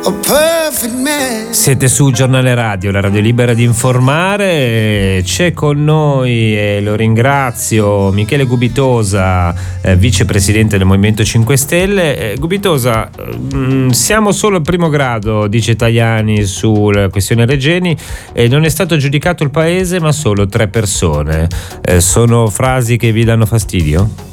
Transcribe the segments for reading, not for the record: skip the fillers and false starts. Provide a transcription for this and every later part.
Siete su Giornale Radio, la radio libera di informare. C'è con noi, e lo ringrazio, Michele Gubitosa, vicepresidente del Movimento 5 Stelle. Gubitosa, siamo solo al primo grado, dice Tajani sulla questione Regeni, e non è stato giudicato il paese ma solo 3 persone. Sono frasi che vi danno fastidio?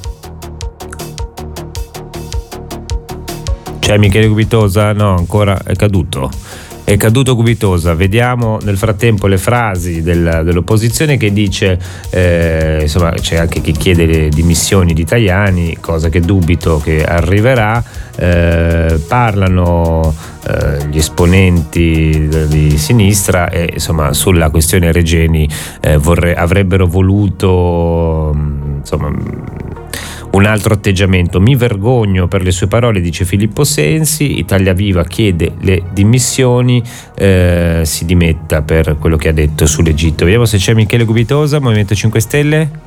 C'è Michele Gubitosa? No, ancora è caduto Gubitosa. Vediamo nel frattempo le frasi dell'opposizione che dice, insomma c'è anche chi chiede le dimissioni di Tajani, cosa che dubito che arriverà. Parlano gli esponenti di sinistra e insomma sulla questione Regeni avrebbero voluto un altro atteggiamento. Mi vergogno per le sue parole, dice Filippo Sensi. Italia Viva chiede le dimissioni, si dimetta per quello che ha detto sull'Egitto. Vediamo se c'è Michele Gubitosa, Movimento 5 Stelle.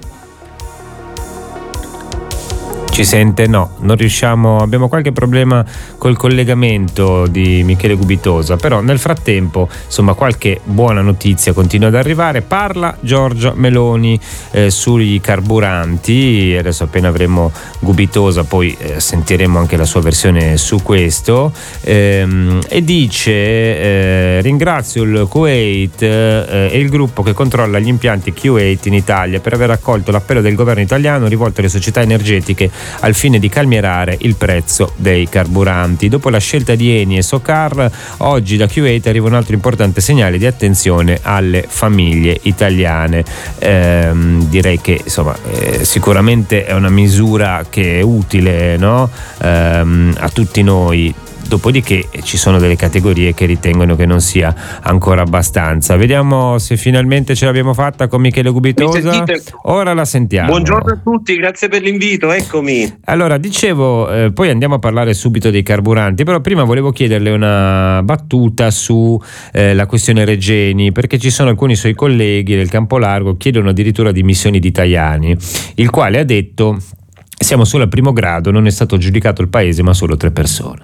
Ci sente? No, non riusciamo, abbiamo qualche problema col collegamento di Michele Gubitosa, però nel frattempo insomma qualche buona notizia continua ad arrivare. Parla Giorgia Meloni sui carburanti. Adesso appena avremo Gubitosa poi sentiremo anche la sua versione su questo, e dice ringrazio il Kuwait e il gruppo che controlla gli impianti Q8 in Italia per aver accolto l'appello del governo italiano rivolto alle società energetiche al fine di calmierare il prezzo dei carburanti. Dopo la scelta di Eni e Socar, oggi da Q8 arriva un altro importante segnale di attenzione alle famiglie italiane. Direi che insomma sicuramente è una misura che è utile, no? A tutti noi. Dopodiché ci sono delle categorie che ritengono che non sia ancora abbastanza. Vediamo se finalmente ce l'abbiamo fatta con Michele Gubitosa. Ora la sentiamo. Buongiorno a tutti, grazie per l'invito, eccomi. Allora, dicevo, poi andiamo a parlare subito dei carburanti, però prima volevo chiederle una battuta su la questione Regeni, perché ci sono alcuni suoi colleghi del campo largo che chiedono addirittura dimissioni di Tajani, il quale ha detto: siamo solo al primo grado, non è stato giudicato il paese ma solo 3 persone.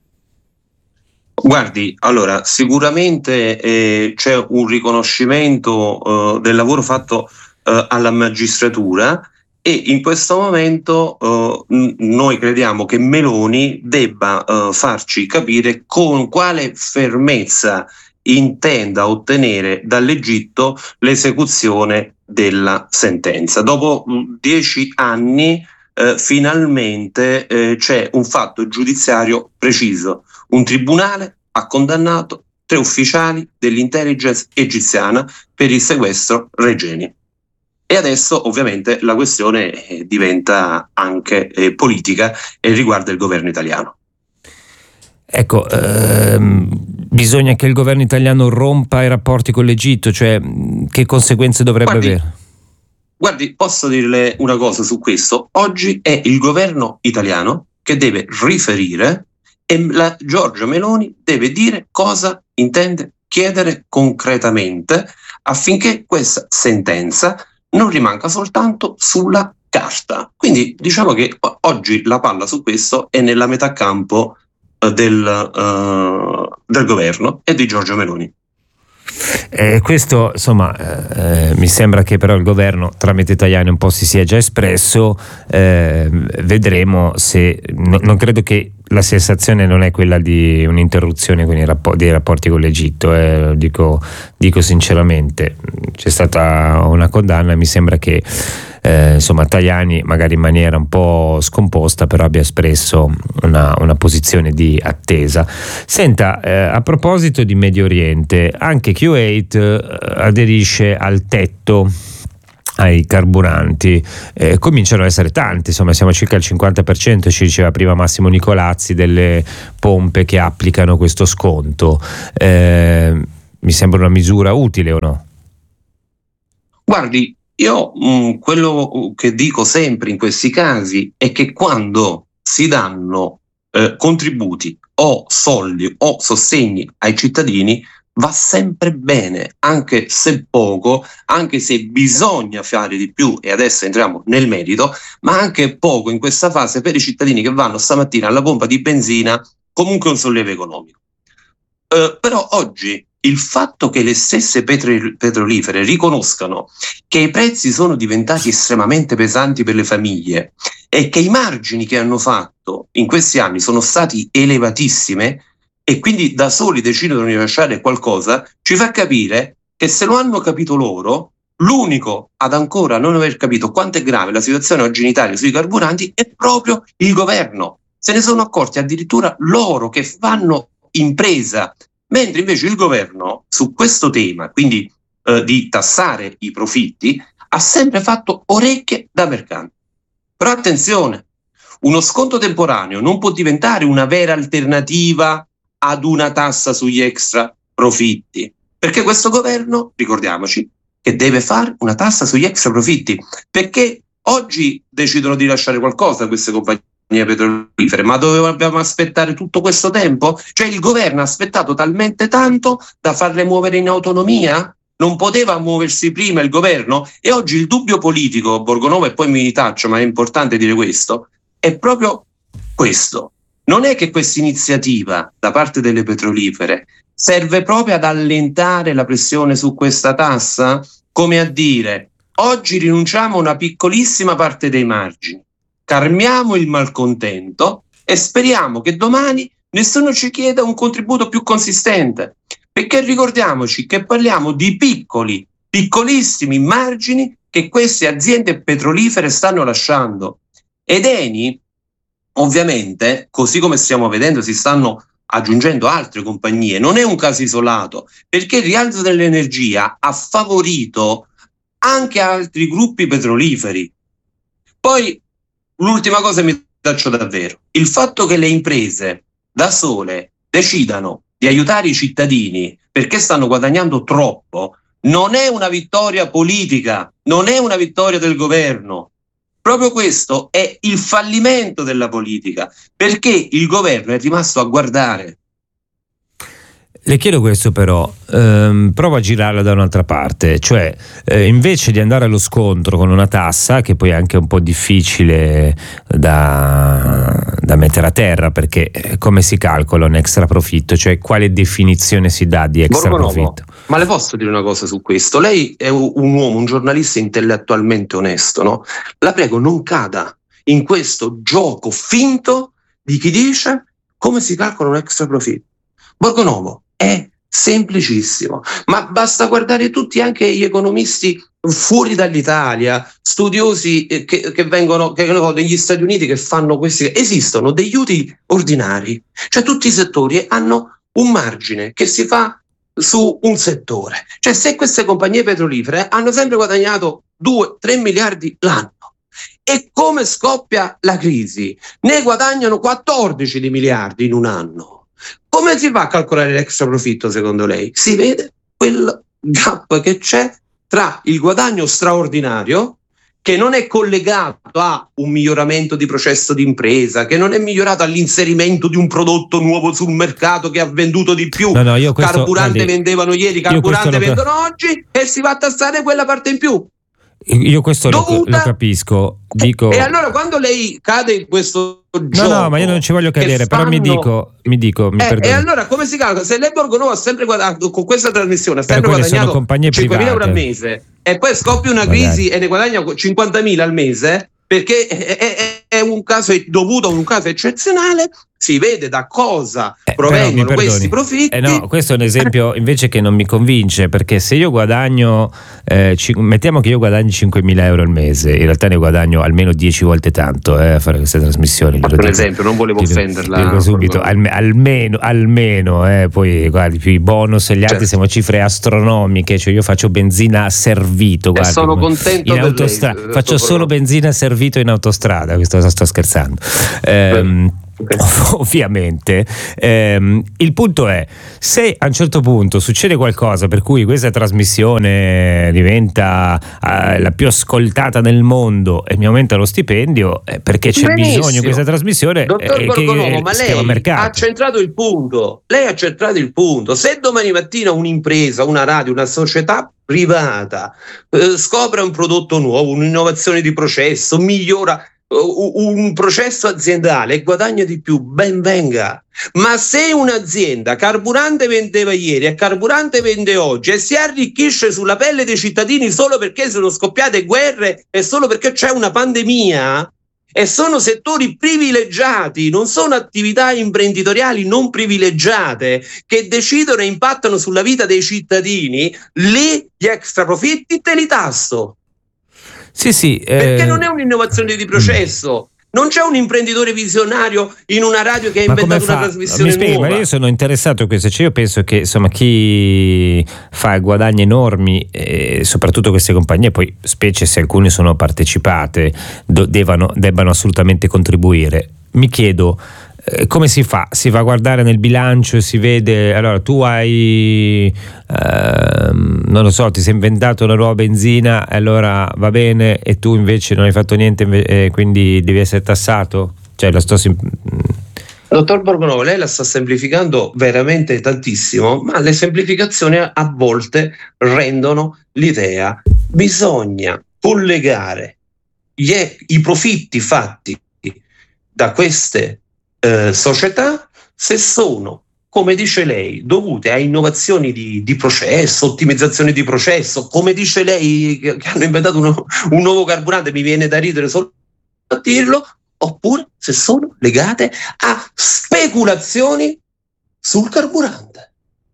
Guardi, allora sicuramente c'è un riconoscimento del lavoro fatto alla magistratura, e in questo momento noi crediamo che Meloni debba farci capire con quale fermezza intenda ottenere dall'Egitto l'esecuzione della sentenza. Dopo 10 anni finalmente c'è un fatto giudiziario preciso. Un tribunale ha condannato 3 ufficiali dell'intelligence egiziana per il sequestro Regeni. E adesso ovviamente la questione diventa anche politica e riguarda il governo italiano. Ecco, bisogna che il governo italiano rompa i rapporti con l'Egitto, cioè che conseguenze dovrebbe avere? Guardi, posso dirle una cosa su questo? Oggi è il governo italiano che deve riferire e la Giorgia Meloni deve dire cosa intende chiedere concretamente affinché questa sentenza non rimanga soltanto sulla carta. Quindi diciamo che oggi la palla su questo è nella metà campo del governo e di Giorgia Meloni. Questo insomma mi sembra che però il governo tramite Tajani un po' si sia già espresso. Vedremo se non credo che la sensazione non è quella di un'interruzione dei rapporti con l'Egitto, lo dico sinceramente. C'è stata una condanna e mi sembra che insomma Tajani, magari in maniera un po' scomposta, però abbia espresso una posizione di attesa. Senta, a proposito di Medio Oriente, anche Q8 aderisce al tetto ai carburanti, cominciano ad essere tanti, insomma siamo circa al 50%, ci diceva prima Massimo Nicolazzi, delle pompe che applicano questo sconto. Mi sembra una misura utile o no? Guardi, io quello che dico sempre in questi casi è che quando si danno contributi o soldi o sostegni ai cittadini va sempre bene, anche se poco, anche se bisogna fare di più, e adesso entriamo nel merito, ma anche poco in questa fase per i cittadini che vanno stamattina alla pompa di benzina, comunque un sollievo economico. Però oggi il fatto che le stesse petrolifere riconoscano che i prezzi sono diventati estremamente pesanti per le famiglie e che i margini che hanno fatto in questi anni sono stati elevatissime e quindi da soli decidono di lasciare qualcosa, ci fa capire che se lo hanno capito loro, l'unico ad ancora non aver capito quanto è grave la situazione oggi in Italia sui carburanti è proprio il governo. Se ne sono accorti addirittura loro che fanno impresa, mentre invece il governo su questo tema, quindi di tassare i profitti, ha sempre fatto orecchie da mercante. Però attenzione, uno sconto temporaneo non può diventare una vera alternativa ad una tassa sugli extra profitti, perché questo governo, ricordiamoci, che deve fare una tassa sugli extra profitti, perché oggi decidono di lasciare qualcosa a queste compagnie petrolifere, ma dovevamo aspettare tutto questo tempo? Cioè il governo ha aspettato talmente tanto da farle muovere in autonomia? Non poteva muoversi prima il governo? E oggi il dubbio politico, Borgonovo, e poi mi taccio, ma è importante dire questo, è proprio questo. Non è che questa iniziativa da parte delle petrolifere serve proprio ad allentare la pressione su questa tassa? Come a dire, oggi rinunciamo a una piccolissima parte dei margini, calmiamo il malcontento e speriamo che domani nessuno ci chieda un contributo più consistente, perché ricordiamoci che parliamo di piccolissimi margini che queste aziende petrolifere stanno lasciando. Ed Eni, ovviamente, così come stiamo vedendo, si stanno aggiungendo altre compagnie, non è un caso isolato, perché il rialzo dell'energia ha favorito anche altri gruppi petroliferi. Poi l'ultima cosa mi taccio davvero, il fatto che le imprese da sole decidano di aiutare i cittadini perché stanno guadagnando troppo non è una vittoria politica, non è una vittoria del governo. Proprio questo è il fallimento della politica, perché il governo è rimasto a guardare. Le chiedo questo però, provo a girarla da un'altra parte, cioè invece di andare allo scontro con una tassa, che poi è anche un po' difficile da mettere a terra, perché come si calcola un extra profitto, cioè quale definizione si dà di extra profitto? Ma le posso dire una cosa su questo? Lei è un uomo, un giornalista intellettualmente onesto, no? La prego, non cada in questo gioco finto di chi dice come si calcola un extra profitto. Borgonovo, è semplicissimo, ma basta guardare tutti anche gli economisti fuori dall'Italia, studiosi che vengono degli Stati Uniti che fanno questi. Esistono degli utili ordinari, cioè tutti i settori hanno un margine che si fa su un settore. Cioè se queste compagnie petrolifere hanno sempre guadagnato 2-3 miliardi l'anno e come scoppia la crisi ne guadagnano 14 di miliardi in un anno. Come si fa a calcolare l'extra profitto secondo lei? Si vede quel gap che c'è tra il guadagno straordinario, che non è collegato a un miglioramento di processo di impresa, che non è migliorato all'inserimento di un prodotto nuovo sul mercato che ha venduto di più. Carburante vendevano ieri, carburante vendono oggi e si va a tassare quella parte in più. Io questo lo capisco. Dico... E allora quando lei cade in questo gioco... No, ma io non ci voglio cadere, però mi dico e allora come si calcola? Se lei Borgonovo ha sempre guadagnato, con questa trasmissione ha sempre guadagnato 5.000 euro al mese e poi scoppia una crisi e ne guadagna 50.000 al mese, perché è un caso dovuto a un caso eccezionale, si vede da cosa provengono questi profitti. No, questo è un esempio invece che non mi convince, perché se io guadagno mettiamo che io guadagni 5.000 euro al mese, in realtà ne guadagno almeno 10 volte tanto a fare queste trasmissioni. Per esempio, non volevo offenderla. Dico subito, almeno poi guardi, più i bonus e gli altri, siamo cifre astronomiche, cioè io faccio benzina servito, guardi, sono contento in autostrada, faccio solo benzina servito in autostrada, questo sto scherzando. Ovviamente il punto è, se a un certo punto succede qualcosa per cui questa trasmissione diventa la più ascoltata nel mondo e mi aumenta lo stipendio, perché c'è bisogno di questa trasmissione. Dottor Borgonovo, ma lei ha centrato il punto. Se domani mattina un'impresa, una radio, una società privata scopre un prodotto nuovo, un'innovazione di processo, migliora, un processo aziendale e guadagna di più, ben venga. Ma se un'azienda carburante vendeva ieri e carburante vende oggi e si arricchisce sulla pelle dei cittadini solo perché sono scoppiate guerre e solo perché c'è una pandemia, e sono settori privilegiati, non sono attività imprenditoriali non privilegiate che decidono e impattano sulla vita dei cittadini, lì gli extra profitti te li tasso. Sì, perché non è un'innovazione di processo. Non c'è un imprenditore visionario in una radio che ha inventato una trasmissione nuova. Ma io sono interessato a questo, cioè io penso che insomma chi fa guadagni enormi, soprattutto queste compagnie, poi specie se alcune sono partecipate, debbano assolutamente contribuire. Mi chiedo come si fa? Si va a guardare nel bilancio e si vede, allora tu hai non lo so, ti sei inventato una nuova benzina, allora va bene, e tu invece non hai fatto niente, quindi devi essere tassato? Cioè Dottor Borgonovo, lei la sta semplificando veramente tantissimo, ma le semplificazioni a volte rendono l'idea. Bisogna collegare i profitti fatti da queste società, se sono, come dice lei, dovute a innovazioni di processo, ottimizzazione di processo, come dice lei che hanno inventato un nuovo carburante, mi viene da ridere solo a dirlo, oppure se sono legate a speculazioni sul carburante.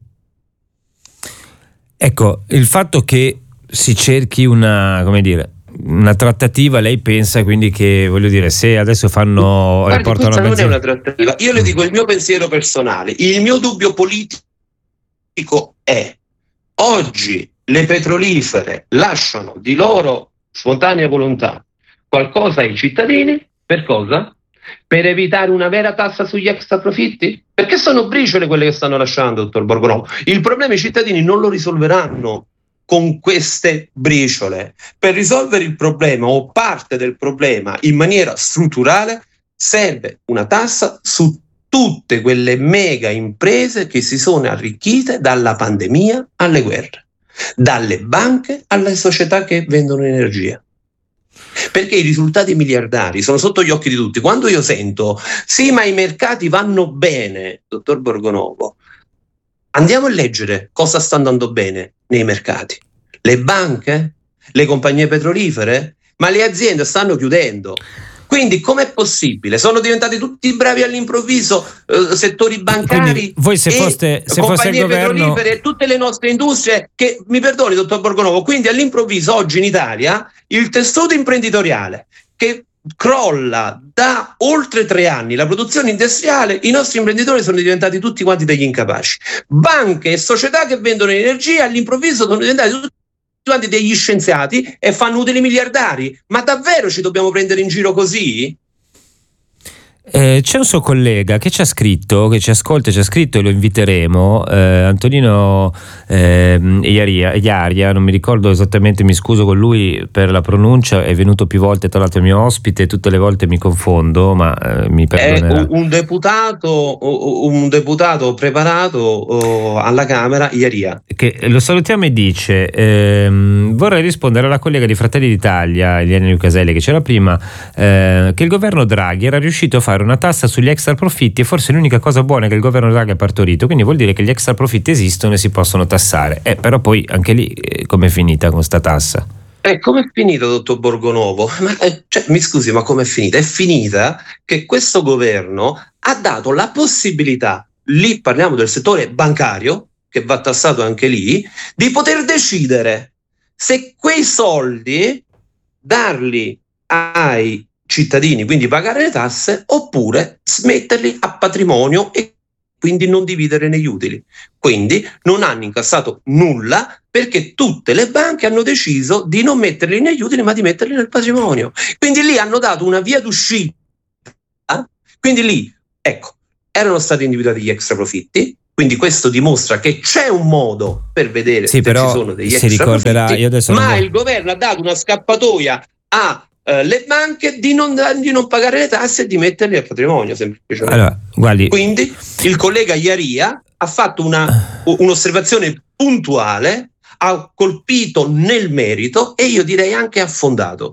Ecco, il fatto che si cerchi una trattativa, lei pensa quindi che, voglio dire, se adesso fanno portano non è una trattativa, io le dico il mio pensiero personale, il mio dubbio politico è: oggi le petrolifere lasciano di loro spontanea volontà qualcosa ai cittadini, per cosa? Per evitare una vera tassa sugli extra profitti? Perché sono briciole quelle che stanno lasciando, dottor Borgonovo. Il problema i cittadini non lo risolveranno con queste briciole. Per risolvere il problema o parte del problema in maniera strutturale serve una tassa su tutte quelle mega imprese che si sono arricchite dalla pandemia alle guerre, dalle banche alle società che vendono energia. Perché i risultati miliardari sono sotto gli occhi di tutti. Quando io sento sì, ma i mercati vanno bene, dottor Borgonovo, andiamo a leggere cosa sta andando bene nei mercati. Le banche? Le compagnie petrolifere? Ma le aziende stanno chiudendo. Quindi com'è possibile? Sono diventati tutti bravi all'improvviso, settori bancari. Quindi voi se foste il governo, petrolifere e tutte le nostre industrie che, mi perdoni dottor Borgonovo, quindi all'improvviso oggi in Italia il tessuto imprenditoriale che crolla da oltre 3 anni, la produzione industriale, i nostri imprenditori sono diventati tutti quanti degli incapaci. Banche e società che vendono energia all'improvviso sono diventati tutti quanti degli scienziati e fanno utili miliardari. Ma davvero ci dobbiamo prendere in giro così? C'è un suo collega che ci ha scritto, che ci ascolta e ci ha scritto, e lo inviteremo, Antonino Iaria, non mi ricordo esattamente, mi scuso con lui per la pronuncia, è venuto più volte, tra l'altro, il mio ospite, tutte le volte mi confondo, ma mi perdonerà. Un deputato preparato alla Camera, Iaria. Che lo salutiamo e dice: vorrei rispondere alla collega di Fratelli d'Italia, Eliane Lucaselli, che c'era prima, che il governo Draghi era riuscito a fare una tassa sugli extra profitti, e forse l'unica cosa buona che il governo Draghi ha partorito, quindi vuol dire che gli extra profitti esistono e si possono tassare, però poi anche lì com'è finita con sta tassa? Com'è finita, dottor Borgonovo? Mi scusi, ma com'è finita? È finita che questo governo ha dato la possibilità, lì parliamo del settore bancario, che va tassato anche lì, di poter decidere se quei soldi darli ai cittadini, quindi pagare le tasse, oppure smetterli a patrimonio e quindi non dividere negli utili. Quindi non hanno incassato nulla, perché tutte le banche hanno deciso di non metterli negli utili ma di metterli nel patrimonio. Quindi lì hanno dato una via d'uscita. Quindi lì, ecco, erano stati individuati gli extra profitti. Quindi questo dimostra che c'è un modo per vedere se ci sono degli extra profitti, ma il governo ha dato una scappatoia a le banche di non pagare le tasse e di metterli al patrimonio, semplicemente. Allora, guardi. Quindi il collega Iaria ha fatto un'osservazione puntuale, ha colpito nel merito e io direi anche affondato.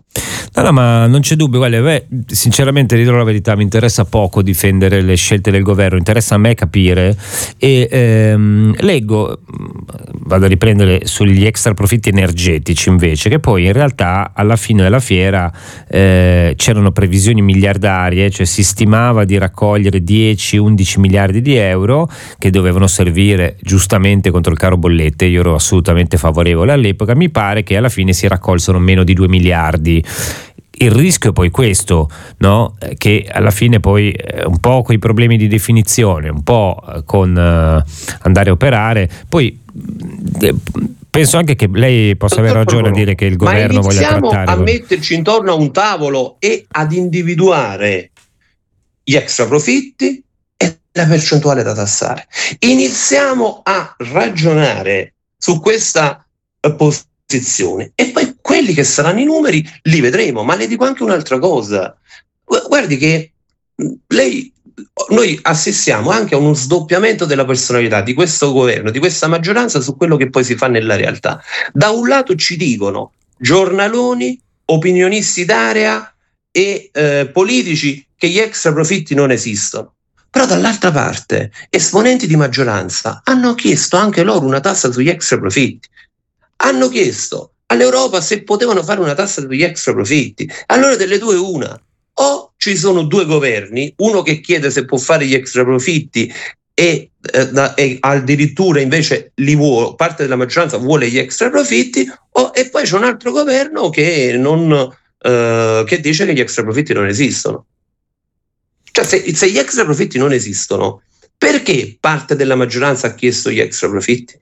No, ma non c'è dubbio, guarda, sinceramente dirò la verità, mi interessa poco difendere le scelte del governo, interessa a me capire e leggo, vado a riprendere sugli extra profitti energetici invece, che poi in realtà alla fine della fiera c'erano previsioni miliardarie, cioè si stimava di raccogliere 10-11 miliardi di euro che dovevano servire giustamente contro il caro bollette. Io ero assolutamente favorevole all'epoca, mi pare che alla fine si raccolsero meno di 2 miliardi. Il rischio è poi questo, no? Che alla fine poi un po' con i problemi di definizione, un po' con andare a operare, poi penso anche che lei possa aver ragione a dire che il governo voglia trattare. Ma iniziamo a metterci intorno a un tavolo e ad individuare gli extra profitti e la percentuale da tassare. Iniziamo a ragionare su questa posizione e poi quelli che saranno i numeri li vedremo. Ma le dico anche un'altra cosa, guardi che noi assistiamo anche a uno sdoppiamento della personalità di questo governo, di questa maggioranza, su quello che poi si fa nella realtà. Da un lato ci dicono giornaloni, opinionisti d'area e politici che gli extra profitti non esistono, però dall'altra parte esponenti di maggioranza hanno chiesto anche loro una tassa sugli extra profitti, hanno chiesto all'Europa se potevano fare una tassa sugli extra profitti. Allora delle due una: o ci sono due governi, uno che chiede se può fare gli extra profitti e addirittura invece parte della maggioranza vuole gli extra profitti, e poi c'è un altro governo che dice che gli extra profitti non esistono. Cioè se gli extra profitti non esistono, perché parte della maggioranza ha chiesto gli extra profitti?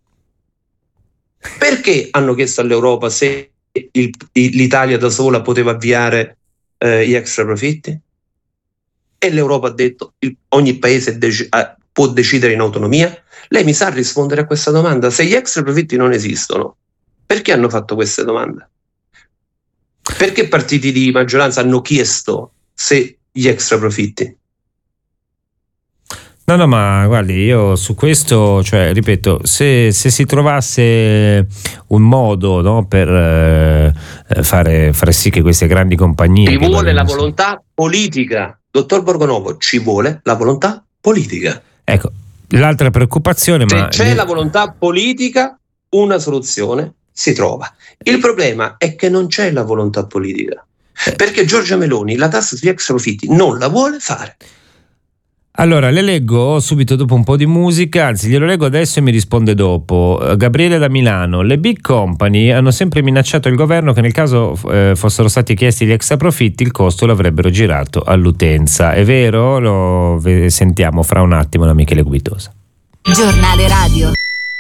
Perché hanno chiesto all'Europa se l'Italia da sola poteva avviare gli extra profitti? E l'Europa ha detto ogni paese può decidere in autonomia? Lei mi sa rispondere a questa domanda? Se gli extra profitti non esistono, perché hanno fatto queste domande? Perché partiti di maggioranza hanno chiesto se gli extra profitti? No, ma guardi, io su questo, cioè, ripeto, se si trovasse un modo, no, per fare sì che queste grandi compagnie... Ci vuole la volontà politica, dottor Borgonovo, ci vuole la volontà politica. Ecco, l'altra preoccupazione... Se c'è la volontà politica, una soluzione si trova. Il problema è che non c'è la volontà politica, perché Giorgia Meloni la tassa sugli extra profitti non la vuole fare. Allora, le leggo subito dopo un po' di musica, anzi glielo leggo adesso e mi risponde dopo. Gabriele da Milano: le big company hanno sempre minacciato il governo che nel caso fossero stati chiesti gli extra profitti il costo l'avrebbero girato all'utenza. È vero? Lo sentiamo fra un attimo da Michele Gubitosa. Giornale radio.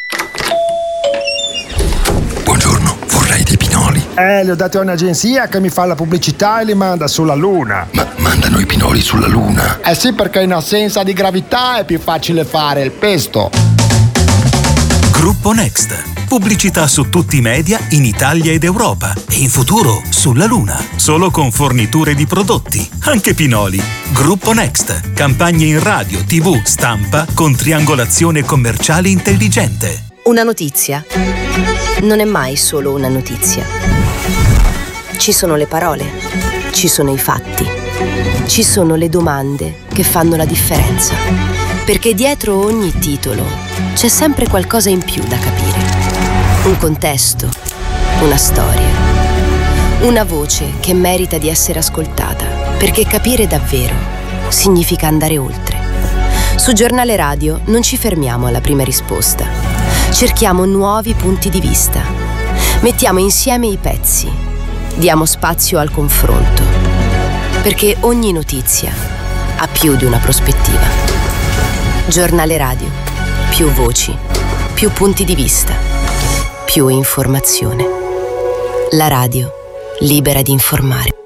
Buongiorno, vorrei dei pinoli. Li ho dati a un'agenzia che mi fa la pubblicità e li manda sulla Luna. Ma mandano i pinoli sulla Luna? Eh sì, perché in assenza di gravità è più facile fare il pesto. Gruppo Next. Pubblicità su tutti i media in Italia ed Europa e in futuro sulla Luna. Solo con forniture di prodotti, anche pinoli. Gruppo Next. Campagne in radio, TV, stampa con triangolazione commerciale intelligente. Una notizia non è mai solo una notizia. Ci sono le parole, ci sono i fatti, ci sono le domande che fanno la differenza. Perché dietro ogni titolo c'è sempre qualcosa in più da capire. Un contesto, una storia, una voce che merita di essere ascoltata. Perché capire davvero significa andare oltre. Su Giornale Radio non ci fermiamo alla prima risposta. Cerchiamo nuovi punti di vista. Mettiamo insieme i pezzi. Diamo spazio al confronto. Perché ogni notizia ha più di una prospettiva. Giornale Radio. Più voci, più punti di vista, più informazione. La radio libera di informare.